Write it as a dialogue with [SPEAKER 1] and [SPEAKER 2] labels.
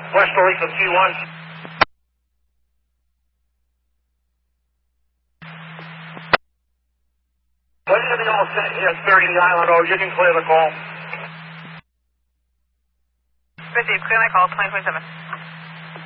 [SPEAKER 1] Westerly from Q1. When you be all set here, 30 Island Road, you can clear the call.
[SPEAKER 2] Received, clear my call, 2027.